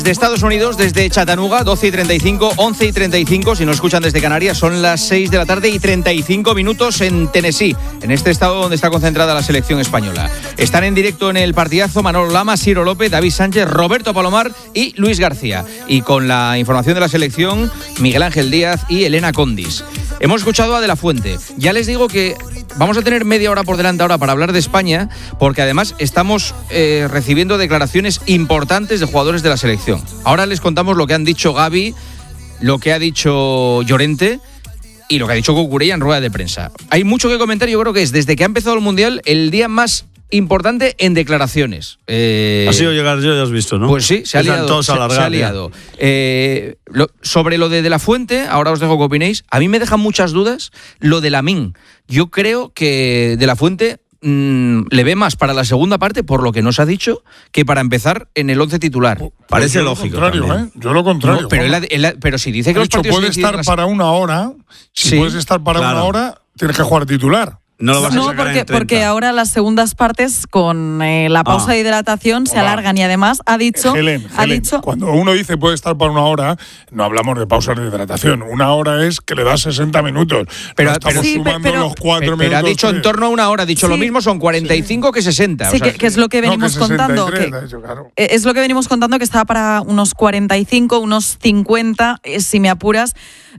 De Estados Unidos, desde Chattanooga, 12:35, 11:35, si nos escuchan desde Canarias, son las 6 de la tarde y 35 minutos en Tennessee, en este estado donde está concentrada la selección española. Están en directo en el partidazo Manolo Lama, Ciro López, David Sánchez, Roberto Palomar y Luis García. Y con la información de la selección, Miguel Ángel Díaz y Elena Condis. Hemos escuchado a De la Fuente. Ya les digo que vamos a tener media hora por delante ahora para hablar de España, porque además estamos recibiendo declaraciones importantes de jugadores de la selección. Ahora les contamos lo que han dicho Gavi, lo que ha dicho Llorente y lo que ha dicho Cucurella en rueda de prensa. Hay mucho que comentar. Yo creo que es, desde que ha empezado el Mundial, el día más importante en declaraciones. Ha sido llegar yo, ya has visto, ¿no? Pues sí, se ha liado. Se ha liado. Sobre lo de La Fuente, ahora os dejo que opinéis. A mí me dejan muchas dudas lo de Lamine. Yo creo que De La Fuente le ve más para la segunda parte, por lo que nos ha dicho, que para empezar en el 11 titular. Parece yo lógico. Yo lo contrario. No, pero si dice que los partidos puede estar para una hora. Si puedes estar para una hora, tienes que jugar titular. No porque ahora las segundas partes con la pausa de hidratación se alargan y además ha dicho cuando uno dice puede estar para una hora, no hablamos de pausas de hidratación. Una hora es que le das 60 minutos. Pero estamos sumando los 4 minutos. Pero ha dicho en torno a una hora, ha dicho lo mismo, son 45 que 60. Sí, que es lo que venimos contando. Es lo que venimos contando, que estaba para unos 45, unos 50, si me apuras,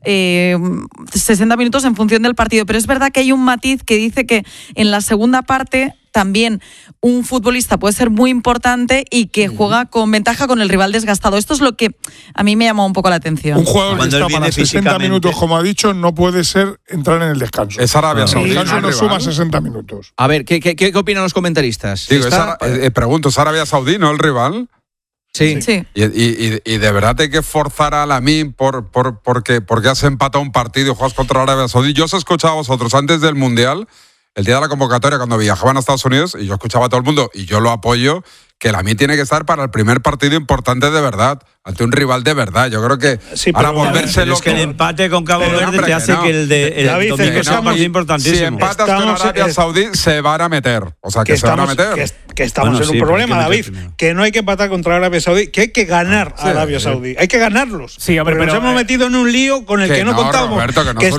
60 minutos en función del partido. Pero es verdad que hay un matiz que dice que en la segunda parte también un futbolista puede ser muy importante y que juega con ventaja con el rival desgastado. Esto es lo que a mí me llamó un poco la atención. Un jugador que está para 60 minutos, como ha dicho, no puede ser entrar en el descanso. Es Arabia Saudí. El descanso no suma 60 minutos. A ver, ¿qué opinan los comentaristas? Digo, pregunto, ¿es Arabia Saudí, no el rival? Sí. Y de verdad hay que forzar a Lamine porque has empatado un partido y juegas contra Arabia Saudí. Yo os he escuchado a vosotros antes del Mundial, el día de la convocatoria, cuando viajaban a Estados Unidos, y yo escuchaba a todo el mundo, y yo lo apoyo, que Lamine tiene que estar para el primer partido importante de verdad, ante un rival de verdad. Yo creo que para volverse loco. Es que el empate con Cabo Verde te hace que el domingo sea un partido importantísimo. Si empatas con Arabia Saudí, se van a meter. O sea, que se van a meter. Que estamos en un problema, David. Que no hay que empatar contra Arabia Saudí, que hay que ganar a Arabia Saudí. Hay que ganarlos. Sí, hombre, pero nos hemos metido en un lío con el que no contábamos. Roberto, que no que es un